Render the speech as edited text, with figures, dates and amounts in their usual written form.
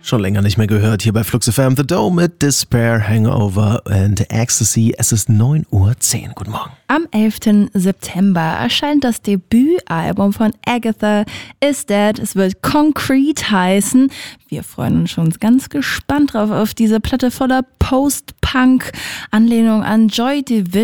Schon länger nicht mehr gehört hier bei Flux FM. The Dome mit Despair, Hangover and Ecstasy. Es ist 9:10 Uhr. Guten Morgen. Am 11. September erscheint das Debütalbum von Agatha Is Dead. Es wird Concrete heißen. Wir freuen uns schon ganz gespannt drauf auf diese Platte voller Post-Punk, Anlehnung an Joy Division.